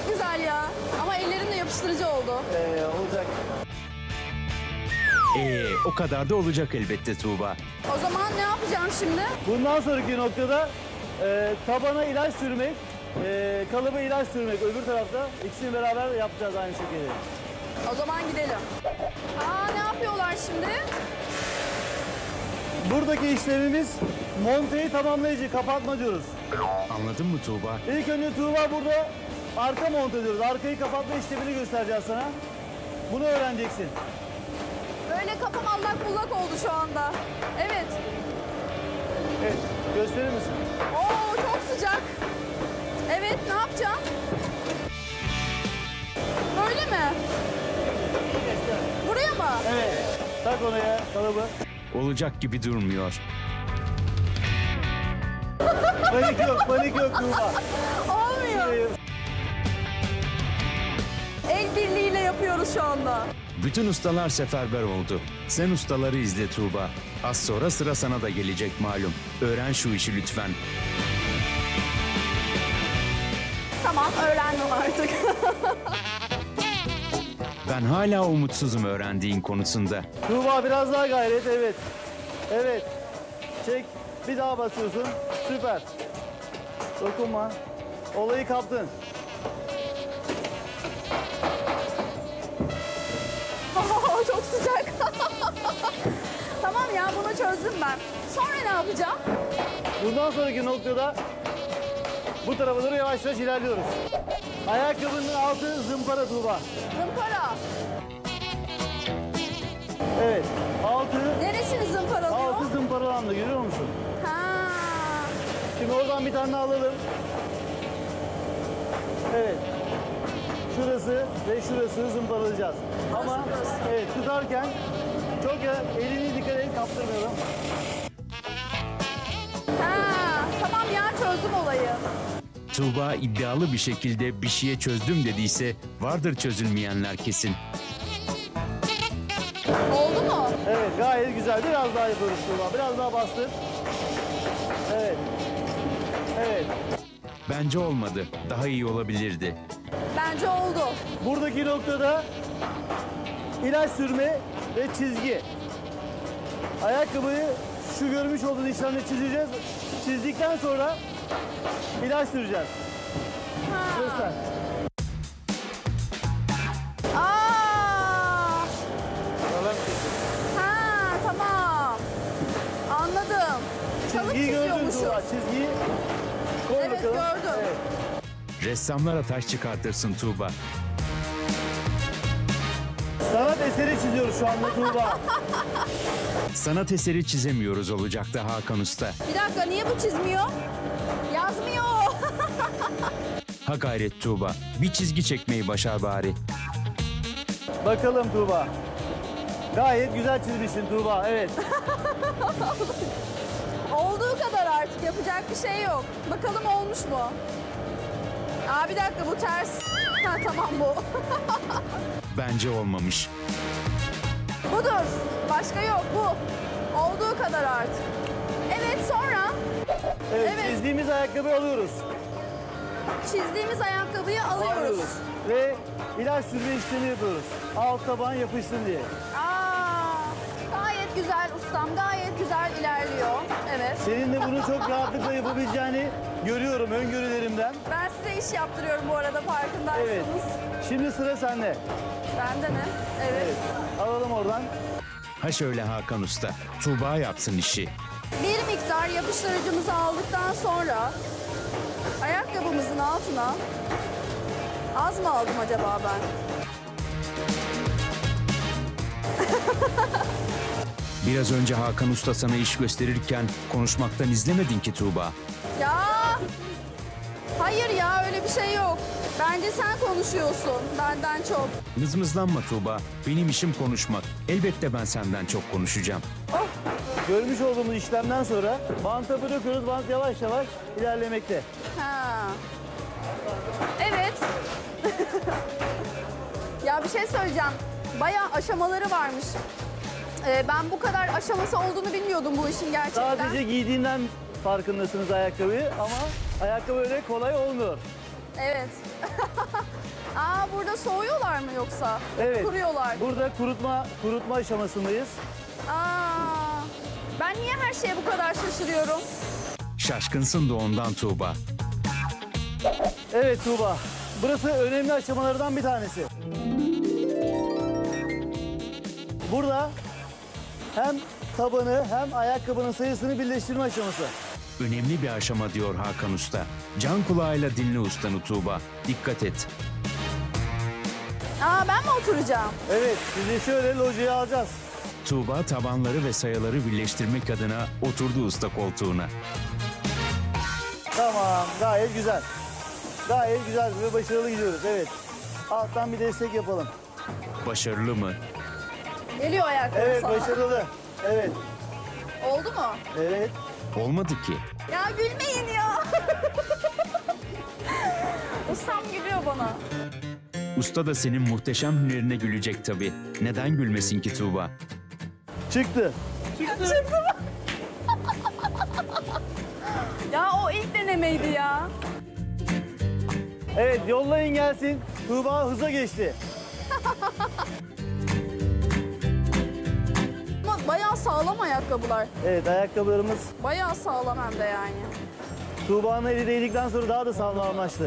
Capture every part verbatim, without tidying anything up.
çok güzel ya. Ama ellerim de yapıştırıcı oldu. Ee, olacak. Ee, o kadar da olacak elbette Tuğba. O zaman ne yapacağım şimdi? Bundan sonraki noktada e, tabana ilaç sürmek, e, kalıba ilaç sürmek öbür tarafta. İkisini beraber yapacağız aynı şekilde. O zaman gidelim. Aa, ne yapıyorlar şimdi? Buradaki işlemimiz monteyi tamamlayıcı, kapatma diyoruz. Anladın mı Tuğba? İlk önce Tuğba burada arka monte ediyoruz. Arkayı kapatma işlemini göstereceğiz sana. Bunu öğreneceksin. Böyle kafam allak bullak oldu şu anda. Evet. Evet, gösterir misin? Oo, çok sıcak. Evet, ne yapacağım? Böyle mi? Buraya mı? Evet, tak oraya kalıbı. Olacak gibi durmuyor. Panik yok, panik yok Tuğba. Olmuyor. El birliğiyle yapıyoruz şu anda. Bütün ustalar seferber oldu. Sen ustaları izle Tuğba. Az sonra sıra sana da gelecek malum. Öğren şu işi lütfen. Tamam, öğrendim artık. Ben hala umutsuzum öğrendiğin konusunda. Tuğba biraz daha gayret, evet. Evet. Çek, bir daha basıyorsun. Süper. Dokunma. Olayı kaptın. Çok sıcak. Tamam ya, bunu çözdüm ben. Sonra ne yapacağım? Bundan sonraki noktada bu tarafa doğru yavaş yavaş ilerliyoruz. Ayakkabının altı zımpara Tuğba. Zımpara. Evet. Altı, Neresini zımparalıyor? altı zımparalandı, görüyor musun? Ha. Şimdi oradan bir tane daha alalım. Evet. Şurası ve şurası zımparalayacağız. Ama burası? evet, tutarken çok ya, elini dikkat et, kaptırmayalım. Ha. Tamam ya, çözdüm olayı. Tuğba iddialı bir şekilde bir şeye çözdüm dediyse vardır çözülmeyenler kesin. Oldu mu? Evet, gayet güzel. Biraz daha yapıyoruz Tuğba. Biraz daha bastır. Evet. Evet. Bence olmadı. Daha iyi olabilirdi. Bence oldu. Buradaki noktada ilaç sürme ve çizgi. Ayakkabıyı şu görmüş olduğunuz işlemle çizeceğiz. Çizdikten sonra ilaç süreceğiz. Ha. Göster. Aa. Ha, tamam. Anladım. Çalıp Çizgiyi gördün çiziyormuşuz. Tuğba. Çizgiyi koy Evet, bakalım. gördüm. Evet. Ressamlara taş çıkartırsın Tuğba. Sanat eseri çiziyoruz şu anda Tuğba. Sanat eseri çizemiyoruz olacaktı Hakan Usta. Bir dakika, niye bu çizmiyor? Yazmıyor. Ha gayret Tuğba. Bir çizgi çekmeyi başar bari. Bakalım Tuğba. Gayet güzel çizmişsin Tuğba. Evet. Olduğu kadar artık, yapacak bir şey yok. Bakalım olmuş mu? Aa, bir dakika, bu ters. Ha, tamam bu. Bence olmamış. Budur. Başka yok, bu. Olduğu kadar artık. Evet, sonra Evet, Evet. çizdiğimiz ayakkabıyı alıyoruz. çizdiğimiz ayakkabıyı alıyoruz. Ve ilaç sürme işlemi yapıyoruz. Alt taban yapışsın diye. Aa, gayet güzel ustam, gayet güzel ilerliyor. Evet. Senin de bunu çok rahatlıkla yapabileceğini görüyorum öngörülerimden. Ben size iş yaptırıyorum bu arada, farkındaysanız. Evet. Şimdi sıra sende. Bende ne? Evet. Evet. Alalım oradan. Ha şöyle Hakan Usta. Tuğba yapsın işi. Bir miktar yapıştırıcımızı aldıktan sonra ayakkabımızın altına az mı aldım acaba ben? Biraz önce Hakan Usta sana iş gösterirken konuşmaktan izlemedin ki Tuğba. Ya hayır ya, öyle bir şey yok. Bence sen konuşuyorsun benden çok. Mızmızlanma Tuğba. Benim işim konuşmak. Elbette ben senden çok konuşacağım. Oh, Görmüş olduğumuz işlemden sonra banta bırakıyoruz. Bant yavaş yavaş ilerlemekte. ha. Evet. Ya bir şey söyleyeceğim. Bayağı aşamaları varmış. Ee, ben bu kadar aşaması olduğunu bilmiyordum bu işin gerçekten. Sadece giydiğinden farkındasınız ayakkabıyı ama ayakkabı öyle kolay olmuyor. Evet. Aa burada soğuyorlar mı yoksa? Evet. Kuruyorlar. Burada kurutma kurutma aşamasındayız. Aa, ben niye her şeye bu kadar şaşırıyorum? Şaşkınsın da ondan Tuğba. Evet Tuğba. Burası önemli aşamalardan bir tanesi. Burada hem tabanı hem ayakkabının sayısını birleştirme aşaması. Önemli bir aşama diyor Hakan Usta. Can kulağıyla dinle ustanı Tuğba. Dikkat et. Aa ben mi oturacağım? Evet, sizi şöyle lojaya alacağız. Tuğba tabanları ve sayaları birleştirmek adına oturdu usta koltuğuna. Tamam, gayet güzel. Gayet güzel ve başarılı gidiyoruz. Evet. Alttan bir destek yapalım. Başarılı mı? Geliyor ayakkabı Evet, sana. başarılı. Evet, Oldu mu? evet. Olmadı ki. Ya gülmeyin ya. Ustam gülüyor bana. Usta da senin muhteşem hünerine gülecek tabii. Neden gülmesin ki Tuğba? Çıktı. Çıktı mı? Ya o ilk denemeydi ya. Evet, yollayın gelsin. Tuğba hıza geçti. Ama bayağı sağlam ayakkabılar. Evet, ayakkabılarımız Bayağı sağlam hem de yani. Tuğba'nın eli değdikten sonra daha da sağlamlaştı.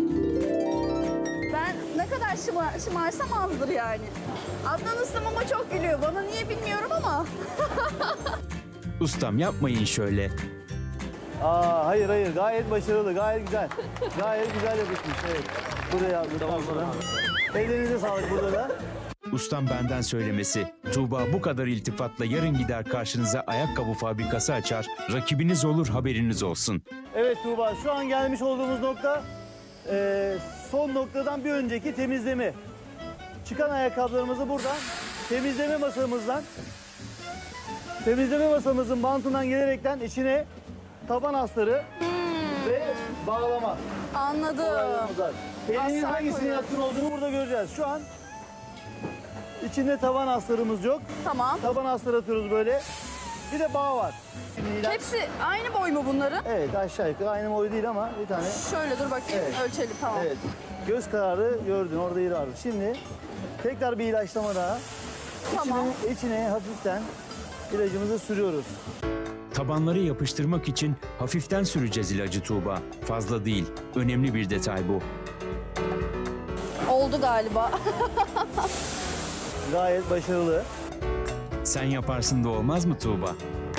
Ben ne kadar şımar, şımarsam azdır yani. Adnan ustam ama çok gülüyor. Bana niye bilmiyorum ama. Ustam yapmayın şöyle. Aa, hayır hayır, gayet başarılı, gayet güzel. Gayet güzel yapışmış, evet. Buraya aldıktan sonra. Ellerinize sağlık burada da. Ustam benden söylemesi. Tuğba bu kadar iltifatla yarın gider karşınıza ayakkabı fabrikası açar. Rakibiniz olur haberiniz olsun. Evet Tuğba, şu an gelmiş olduğumuz nokta e, son noktadan bir önceki temizleme. Çıkan ayakkabılarımızı buradan temizleme masamızdan temizleme masamızın bantından gelerekten içine taban astarı ve bağlama. Anladım. olaylarımız var. Eliniz Astar hangisinin koyuyoruz. yatkın olduğunu burada göreceğiz. Şu an içinde taban astarımız yok. Tamam. Taban astar atıyoruz böyle. Bir de bağ var. Hepsi aynı boy mu bunların? Evet, aşağı yukarı aynı boy değil ama bir tane. Şöyle dur bakayım. Evet. Ölçelim tamam. Evet. Göz kararı gördün, orada yeri vardı. Şimdi tekrar bir ilaçlama daha. Tamam. İçine, içine hafiften ilacımızı sürüyoruz. Tabanları yapıştırmak için hafiften süreceğiz ilacı Tuğba. Fazla değil. Önemli bir detay bu. Oldu galiba. Gayet başarılı. Sen yaparsın da olmaz mı Tuğba?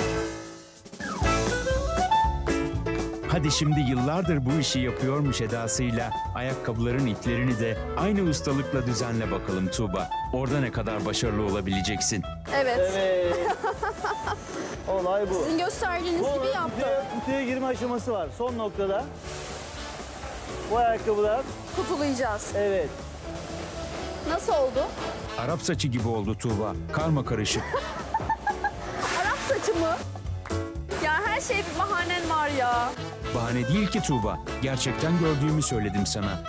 Hadi şimdi yıllardır bu işi yapıyormuş edasıyla ayakkabıların iplerini de aynı ustalıkla düzenle bakalım Tuğba. Orada ne kadar başarılı olabileceksin. Evet. Evet. Olay bu. Sizin gösterdiğiniz Bu gibi kutuya, yaptım. kutuya girme aşaması var. Son noktada. Bu ayakkabılar, Kutulayacağız. evet. Nasıl oldu? Arap saçı gibi oldu Tuğba. Karma karışık. Arap saçı mı? Ya her şey bir bahanen var ya. Bahane değil ki Tuğba. Gerçekten gördüğümü söyledim sana.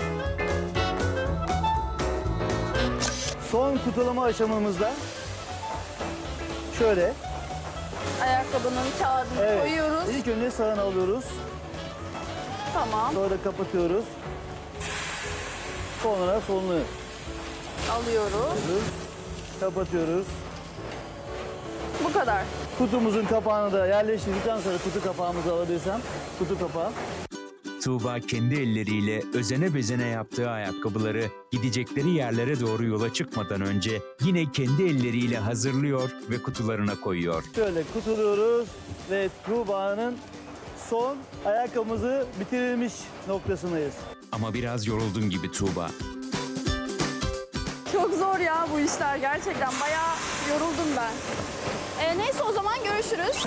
Son kutulama aşamamızda şöyle. Ayakkabının kağıdını Evet. koyuyoruz. İlk önce sağını alıyoruz. Tamam. Sonra da kapatıyoruz. Sonra solunu Alıyoruz. alıyoruz. Kapatıyoruz. Bu kadar. Kutumuzun kapağını da yerleştirdikten sonra kutu kapağımızı alabilirsem kutu kapağı. Tuğba kendi elleriyle özene bezene yaptığı ayakkabıları gidecekleri yerlere doğru yola çıkmadan önce yine kendi elleriyle hazırlıyor ve kutularına koyuyor. Şöyle kutuluyoruz ve Tuğba'nın son ayakkabımızı bitirilmiş noktasındayız. Ama biraz yoruldun gibi Tuğba. Çok zor ya bu işler gerçekten. Bayağı yoruldum ben. E, neyse o zaman görüşürüz.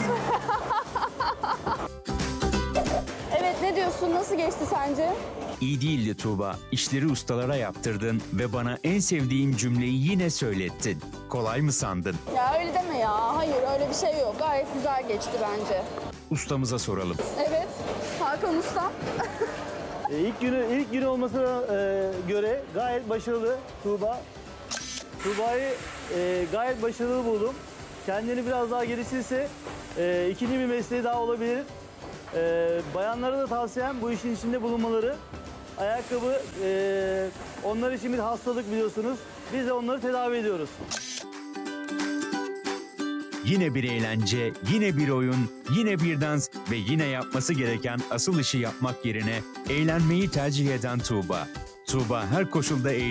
Evet ne diyorsun? Nasıl geçti sence? İyi değildi Tuğba. İşleri ustalara yaptırdın ve bana en sevdiğim cümleyi yine söylettin. Kolay mı sandın? Ya öyle deme ya. Hayır öyle bir şey yok. Gayet güzel geçti bence. Ustamıza soralım. Evet. Hakan Ustam. E, ilk günü ilk günü olmasına e, göre gayet başarılı Tuğba. Tuğba'yı e, gayet başarılı buldum. Kendini biraz daha geliştirse e, ikinci bir mesleği daha olabilir. E, bayanlara da tavsiyem bu işin içinde bulunmaları. Ayakkabı e, onlar için bir hastalık biliyorsunuz. Biz de onları tedavi ediyoruz. Yine bir eğlence, yine bir oyun, yine bir dans ve yine yapması gereken asıl işi yapmak yerine eğlenmeyi tercih eden Tuğba. Tuğba her koşulda eğleniyor.